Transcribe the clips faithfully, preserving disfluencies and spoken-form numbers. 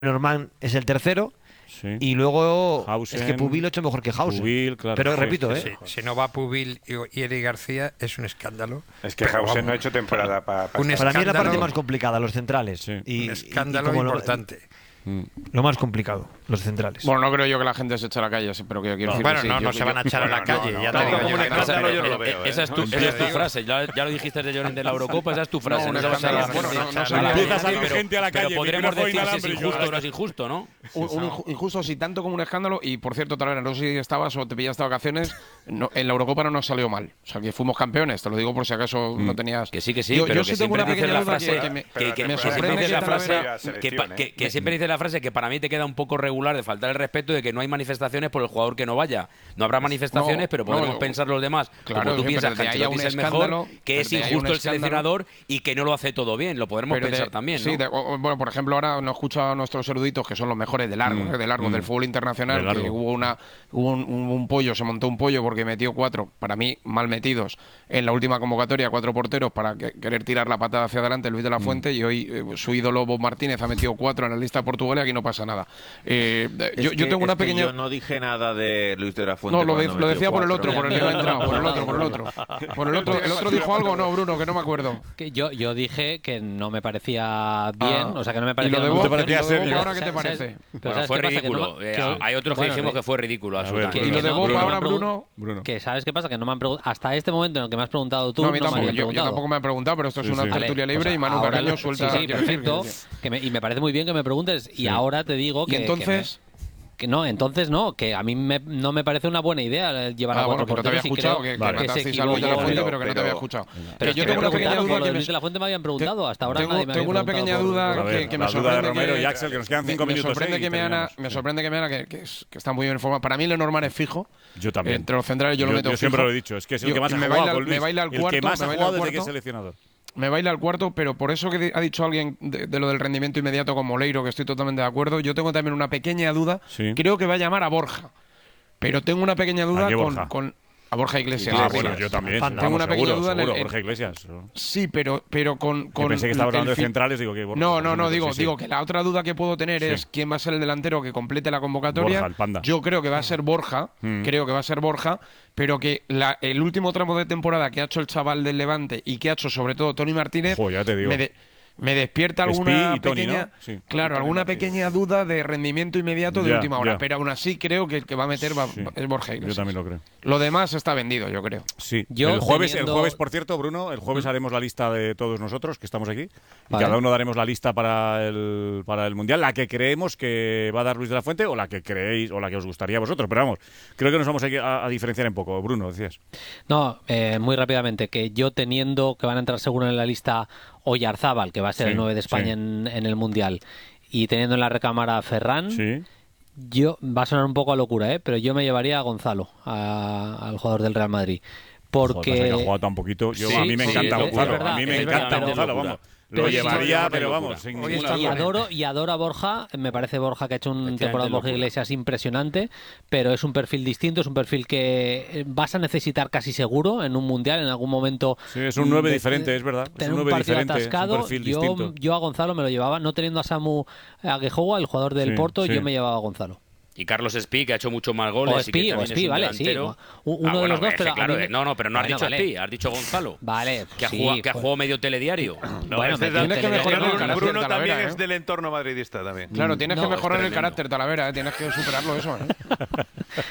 Norman es el tercero. Sí. Y luego Hausen, es que Pubil lo ha hecho mejor que Hausen. Pubil, claro. Pero repito, Sí, ¿eh? si no va Pubil y, y Eric García es un escándalo. Es que Pero Hausen vamos, no ha hecho temporada para pa un estar. Para mí es la parte escándalo- más complicada, los centrales. Sí. Y, un escándalo y como lo- importante. Mm. Lo más complicado, los centrales. Bueno, no creo yo que la gente se eche a la calle, sí, pero que yo quiero No. decir Bueno, que sí, no, yo- no se yo- van a echar a la no, calle, no, ya no, te digo no, yo. como un que no. escándalo Esa- yo no lo eh, veo, eh, Esa ¿eh? es tu, Sí, esa es tu digo- frase, ya, ya lo dijiste de Llorente de la Eurocopa, esa es tu frase. un no se va a escándalo, salir- bueno, no- no a la sería- calle, Empieza a salir pero- gente a la calle, Pero podremos micrófono decir si es inalámbrico. injusto o no es injusto, ¿no? Un, un inju- injusto, sí, tanto como un escándalo. Y por cierto, Talavera, no sé si estabas o te pillaste de vacaciones. No, en la Eurocopa no nos salió mal. O sea, que fuimos campeones. Te lo digo por si acaso no tenías. Que sí, que sí, yo, pero yo que sí tengo siempre una dices pequeña la duda frase que, que me, pero que, que, me que sorprende siempre sorprende dices que la frase Talavera- que, pa- que, que siempre dices la frase que para mí te queda un poco regular de faltar el respeto de que no hay manifestaciones por el jugador que no vaya. No habrá manifestaciones, No, pero podemos no, pensar los demás. claro, como tú sí, piensas pero que de ahí a Ancelotti un es el mejor, escándalo, que es pero de ahí a un injusto el escándalo. seleccionador y que no lo hace todo bien. Lo podremos Pero de- pensar también, sí, ¿no? de- o- bueno, por ejemplo, ahora no escucho a nuestros eruditos que son los mejores de largo, Mm, eh, de largo, mm. del fútbol internacional, De largo. que hubo una hubo un, un- un pollo, se montó un pollo porque metió cuatro, para mí mal metidos, en la última convocatoria, cuatro porteros para que- querer tirar la patada hacia adelante Luis de la Fuente, y hoy eh, su ídolo Bob Martínez ha metido cuatro en la lista de Portugal y aquí no pasa nada. Eh, Es yo, yo que- tengo una es que pequeña... Yo no dije nada de Luis de la Fuente. No, lo, de- cuando lo metió decía por el cuatro. otro, por el que no ha entrado, por el otro, por el otro. Por el otro, ¿el otro dijo algo o no, Bruno? Que no me acuerdo. Que yo, yo dije que no me parecía bien, Ah. o sea, que no me ¿Y parecía lo de una Bob? buena ¿Y lo de opción. Bob serio. ahora qué te ¿Sabes- parece? pero Bueno, ¿sabes fue qué pasa? Que no ridículo. me- Eh, que- hay otros que bueno, dijimos que fue ridículo, A ver, absolutamente. ¿Y lo de no, Bob Bruno, ahora, Bruno? Bruno? Bruno. Que ¿sabes qué pasa? Que no me han preguntado, hasta este momento en el que me has preguntado tú, No, no, a mí me tampoco, habían yo, yo preguntado. tampoco me he preguntado, pero esto es Sí, una sí. tertulia Vale, libre pues y Manu ahora Carreño lo- suelta... Sí, sí, quiero decir, perfecto. que- Que me- y me parece muy bien que me preguntes. Y Sí. ahora te digo que... Y entonces... que me- que no, entonces no, que a mí me- no me parece una buena idea eh, llevar Ah, a bueno, cuatro que no te había porteros y escuchado, creo que, Vale. que que se matasteis a Luis de la equivocó. Fuente, pero que no te había Pero- escuchado. Pero Que es yo que tengo me una pequeña preguntaron duda por lo que de me... Luis de la Fuente me habían preguntado, hasta ahora Tengo, nadie me había tengo una preguntado pequeña por- duda A ver, que, que me la duda de sorprende Romero que, y Axel, que nos quedan cinco me, minutos, Me sorprende, ¿eh? Y que, me, Ana, terminamos. me sorprende que me Ana, que, que, es- que está muy bien informado. Para mí Lenormand es fijo. Yo también. Entre los centrales yo, lo meto yo siempre fijo. lo he dicho, es que es el Yo- que más ha me jugado baila- con Luis. me baila al el cuarto, que más me ha baila jugado al desde que es cuarto. seleccionador. Me baila al cuarto, pero por eso que ha dicho alguien de, de lo del rendimiento inmediato con Moleiro, que estoy totalmente de acuerdo, yo tengo también una pequeña duda. Sí. Creo que va a llamar a Borja. Pero tengo una pequeña duda ¿A qué con, Borja? con- a Borja Iglesias. Ah, Sí, bueno, sí. yo también. Tengo vamos, una pequeña seguro, duda en el- seguro, en- Borja Iglesias. Sí, pero, pero con, Que con pensé que estaba el hablando de fin- centrales, digo que Borja. No, no, no, Sí, digo, sí. digo que la otra duda que puedo tener Sí. es quién va a ser el delantero que complete la convocatoria. Borja, el Panda. Yo creo que va a ser Borja, Mm. creo que va a ser Borja, pero que la- el último tramo de temporada que ha hecho el chaval del Levante y que ha hecho sobre todo Tony Martínez, Jo, ya te digo. me, de- me despierta Espí alguna y Tony, pequeña, ¿no? Sí. claro, alguna pequeña duda de rendimiento inmediato de Ya, última hora, ya. pero aún así creo que el que va a meter va- Sí. es Borja Yo Iglesias. también lo creo. Lo demás está vendido, yo creo. Sí. Yo el jueves, teniendo- el jueves, por cierto, Bruno, el jueves haremos la lista de todos nosotros que estamos aquí. Y Vale. cada uno daremos la lista para el, para el Mundial, la que creemos que va a dar Luis de la Fuente o la que creéis o la que os gustaría a vosotros. Pero vamos, creo que nos vamos a, a diferenciar un poco. Bruno, decías. No, eh, muy rápidamente, que yo teniendo que van a entrar seguro en la lista Oyarzábal, que va a ser Sí, el nueve de España sí. en, en el Mundial, y teniendo en la recámara a Ferran, Sí. yo va a sonar un poco a locura, ¿eh? Pero yo me llevaría a Gonzalo, a- al jugador del Real Madrid. Joder, Porque... pasa que ha jugado tan poquito. Yo, Sí, a mí me sí, encanta es Gonzalo. verdad, a mí me es encanta verdad, Gonzalo, pero- vamos. pero Lo sí, llevaría, sí, pero locura. vamos, sin Hoy ninguna está Y duda. adoro, y adoro a Borja, me parece Borja que ha hecho un Efectivamente, temporada de Borja locura. Iglesias impresionante, pero es un perfil distinto, es un perfil que eh, vas a necesitar casi seguro en un mundial, en algún momento. Sí, es un nueve de- diferente, es verdad. Es Tener un un nueve partido diferente, es un atascado, perfil yo, distinto. yo a Gonzalo me lo llevaba, no teniendo a Samu Aguejoa, el jugador del Sí, Porto, sí. yo me llevaba a Gonzalo. Y Carlos Espí, que ha hecho muchos más goles. O y que Espí, o también es Espí, un vale, sí. delantero. u- Uno Ah, de bueno, los dos, es que pero a claro, mí me- eh, no, no, pero no has Bueno, dicho vale. Espí, has dicho Gonzalo. Vale, Que ha, sí, jugado, que ha pues- jugado medio telediario. Bueno, ese es me tienes que tiene mejorar que- el carácter, Bruno Talavera, también ¿eh? es del entorno madridista también. Claro, tienes No, que mejorar es el tremendo. carácter, Talavera, ¿eh? Tienes que superarlo eso, ¿eh?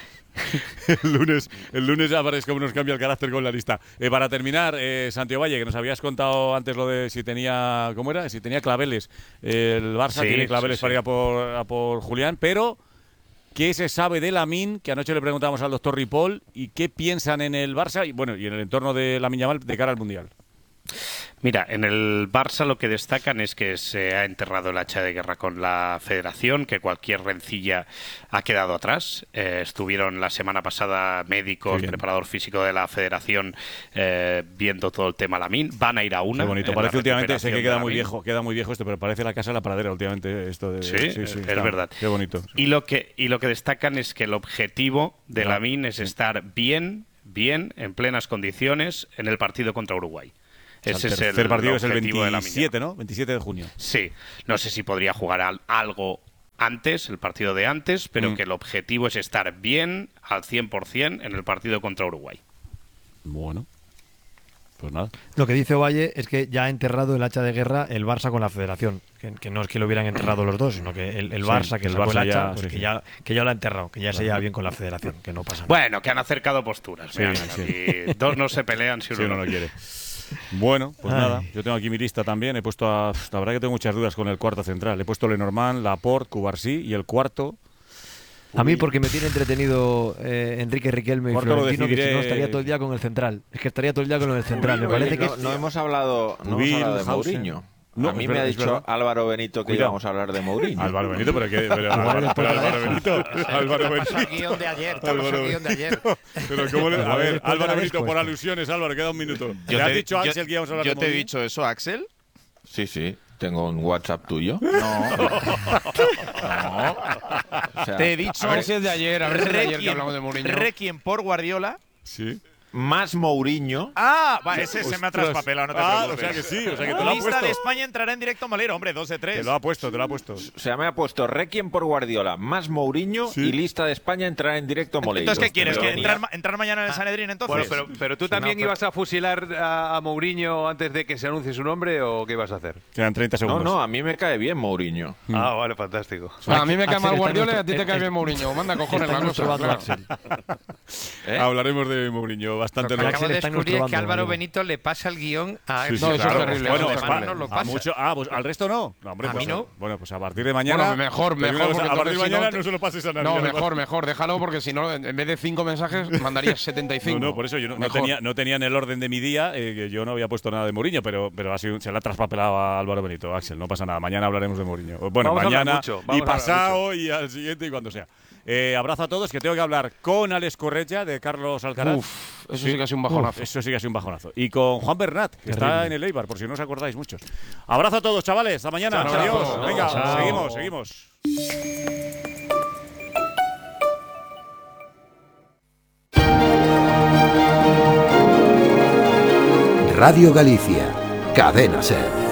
El lunes, el lunes ya veréis cómo nos cambia el carácter con la lista. Eh, para terminar, eh, Santiago Valle, que nos habías contado antes lo de si tenía, ¿cómo era? Si tenía claveles. Eh, el Barça Sí, tiene claveles sí, para sí. ir a por, a por Julián, pero ¿qué se sabe de Lamine? Que anoche le preguntábamos al doctor Ripoll y qué piensan en el Barça y bueno y en el entorno de Lamine Yamal de cara al Mundial. Mira, en el Barça lo que destacan es que se ha enterrado el hacha de guerra con la federación, que cualquier rencilla ha quedado atrás. Eh, estuvieron la semana pasada médicos, Qué bien. preparador físico de la federación eh, viendo todo el tema Lamine. Van a ir a una. Qué bonito. en Parece la últimamente, sé que recuperación queda de muy Lamine. viejo, queda muy viejo esto, pero parece la casa de la pradera últimamente esto de Sí, es está- verdad. Qué bonito. Y lo que y lo que destacan es que el objetivo de Ya, Lamine es sí. estar bien, bien, en plenas condiciones en el partido contra Uruguay. Ese el es tercer el partido es el objetivo de Lamine. veintisiete, ¿no? veintisiete de junio. Sí, no sé si podría jugar al- algo antes, el partido de antes, pero Mm. que el objetivo es estar bien al cien por ciento en el partido contra Uruguay. Bueno, pues nada. Lo que dice Ovalle es que ya ha enterrado el hacha de guerra el Barça con la Federación. Que, que no es que lo hubieran enterrado los dos, sino que el, el Sí, Barça, que el sacó Barça el hacha, ya- pues sí, que, sí. ya, que ya lo ha enterrado, que ya se lleva bien con la Federación, que no pasa nada. Bueno, que han acercado posturas. Sí, vean, sí. aquí dos no se pelean si Si uno uno no no quiere. Bueno, pues Ay. nada, yo tengo aquí mi lista también. He puesto a. La verdad que tengo muchas dudas con el cuarto central. He puesto Lenormand, Laporte, Cubarsí y el cuarto. A mí porque me tiene entretenido eh, Enrique Riquelme y Cuarto lo Florentino, que si decidiré- no estaría todo el día con el central. Es que estaría todo el día con el central. Me Oye, parece que no, no hemos hablado, no hemos Ubil, hablado de Hausen. Mourinho. No, a mí es me verdad, ha es dicho verdad. Álvaro Benito que Cuidado. íbamos a hablar de Mourinho. Álvaro Benito, pero que. Pero, Igual Álvaro, después pero de la Álvaro Expo. Benito. Álvaro Te pasó el Benito. guión de ayer, te pasó Álvaro el guión de ayer. Pero ¿cómo le- a Igual ver, después de Álvaro la Benito, Expo por esto. alusiones, Álvaro, queda un minuto. Yo ¿Le has te- dicho a yo- Axel que íbamos a hablar Yo de te he Mourinho? dicho eso, Axel. Sí, sí. Tengo un WhatsApp tuyo. No. O sea, Te he dicho. A ver si es de ayer, a ver si es de ayer que Requiem- hablamos de Mourinho. Requiem por Guardiola. Sí. más Mourinho. Ah, va, ese se me ha Ostras. traspapelado, no te Ah, preocupes. o sea que sí, o sea que te lo ha Lista puesto. de España entrará en directo Molero, hombre, dos de tres. Te lo ha puesto, te lo ha puesto. O sea, me ha puesto Requiem por Guardiola, más Mourinho Sí. y lista de España entrará en directo Moleiros. Entonces, ¿qué quieres? Pero ¿Que venía- entrar, ma- entrar mañana en el Sanedrín entonces? Bueno, pero, pero tú también ibas a fusilar a, a Mourinho antes de que se anuncie su nombre o qué ibas a hacer? Quedan treinta No, segundos. no, a mí me cae bien Mourinho. Ah, vale, fantástico. A mí me cae Axel mal está Guardiola y a nuestro- ti te eh, cae eh, bien Mourinho. Manda cojones Está la en nuestro cosa. bando, claro. Axel. ¿Eh? Hablaremos de Mourinho bastante. Lo que ¿no? acabo de está en descubrir nuestro es que bando, Álvaro Diego. Benito le pasa el guión a Sí, sí, No, eso claro. es terrible. Bueno, eso es pues terrible. no lo a pasa. mucho- ah, pues al resto no. No, hombre, A pues, mí no. Bueno, pues a partir de mañana. Bueno, mejor, te digo mejor, una cosa, porque a partir de entonces si mañana no no, te- se lo pases a nadie. No, además. mejor, mejor. Déjalo porque si no, en vez de cinco mensajes, mandarías setenta y cinco. No, no, por eso yo no, no Mejor. tenía, no tenía en el orden de mi día eh, que yo no había puesto nada de Mourinho, pero, pero ha sido- se le ha traspapelado a Álvaro Benito, Axel, no pasa nada. Mañana hablaremos de Mourinho. Bueno, Vamos a hablar mañana mucho, y vamos a hablar pasado y al siguiente y cuando sea. Eh, abrazo a todos, que tengo que hablar con Alex Correia de Carlos Alcaraz. Uf, eso sí que ha sido un bajonazo. Eso sí que ha sido un bajonazo. Y con Juan Bernat, que está en el Eibar, por si no os acordáis muchos. Abrazo a todos, chavales. Hasta mañana. Chao, Adiós. chao. Venga, Chao. seguimos, seguimos. Radio Galicia, Cadena Ser.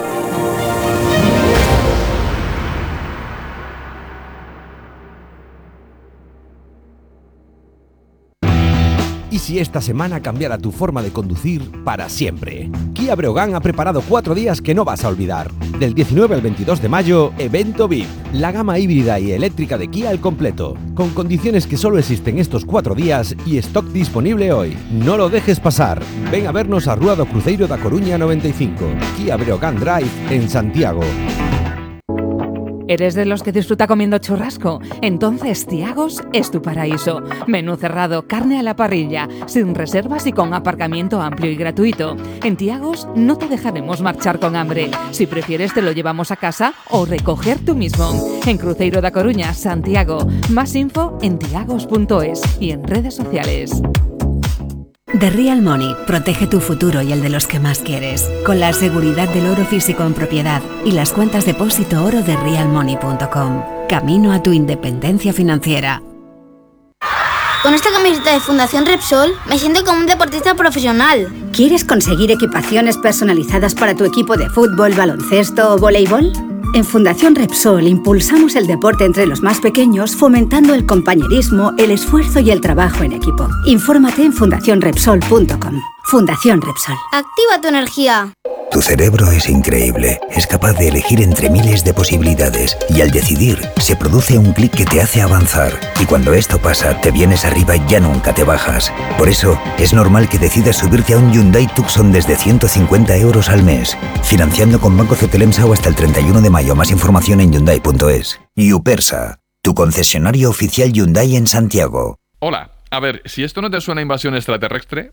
¿Y si esta semana cambiara tu forma de conducir para siempre? Kia Breogán ha preparado cuatro días que no vas a olvidar. Del diecinueve al veintidós de mayo, evento V I P. La gama híbrida y eléctrica de Kia al completo. Con condiciones que solo existen estos cuatro días y stock disponible hoy. No lo dejes pasar. Ven a vernos a Rúa do Cruzeiro da Coruña noventa y cinco. Kia Breogán Drive en Santiago. ¿Eres de los que disfruta comiendo churrasco? Entonces Tiagos es tu paraíso. Menú cerrado, carne a la parrilla, sin reservas y con aparcamiento amplio y gratuito. En Tiagos no te dejaremos marchar con hambre. Si prefieres te lo llevamos a casa o recoger tú mismo. En Cruzeiro da Coruña, Santiago. Más info en tiagos punto es y en redes sociales. The Real Money protege tu futuro y el de los que más quieres, con la seguridad del oro físico en propiedad y las cuentas depósito oro de real money punto com. Camino a tu independencia financiera. Con esta camiseta de Fundación Repsol me siento como un deportista profesional. ¿Quieres conseguir equipaciones personalizadas para tu equipo de fútbol, baloncesto o voleibol? En Fundación Repsol impulsamos el deporte entre los más pequeños, fomentando el compañerismo, el esfuerzo y el trabajo en equipo. Infórmate en fundación repsol punto com. Fundación Repsol. Activa tu energía. Tu cerebro es increíble, es capaz de elegir entre miles de posibilidades y al decidir se produce un clic que te hace avanzar y cuando esto pasa te vienes arriba y ya nunca te bajas. Por eso es normal que decidas subirte a un Hyundai Tucson desde ciento cincuenta euros al mes, financiando con Banco Cetelemsau hasta el treinta y uno de mayo. Más información en hyundai punto es. Yupersa, tu concesionario oficial Hyundai en Santiago. Hola, a ver, si esto no te suena a invasión extraterrestre...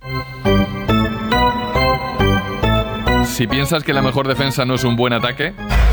Si piensas que la mejor defensa no es un buen ataque.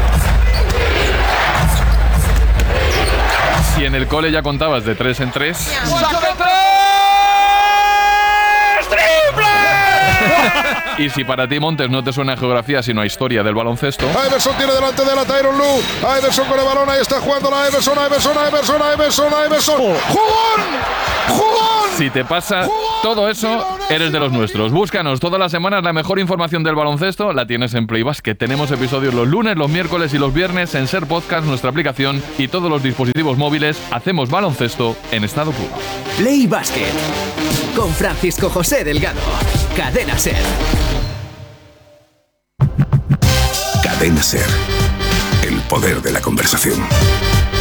Si en el cole ya contabas de tres en tres. ¡Saque tres! ¡Triple! Y si para ti, Montes, no te suena a geografía sino a historia del baloncesto. Iverson tiene delante de la Tyronn Lue. Iverson con el balón, ahí está jugando la Iverson, Iverson, Iverson, Iverson, Iverson. ¡Jugón! ¡Jugón! Si te pasa todo eso, eres de los nuestros. Búscanos todas las semanas, la mejor información del baloncesto la tienes en Play Basket. Tenemos episodios los lunes, los miércoles y los viernes en Ser Podcast, nuestra aplicación y todos los dispositivos móviles. Hacemos baloncesto en estado puro. Play Basket con Francisco José Delgado. Cadena Ser. Cadena Ser. El poder de la conversación.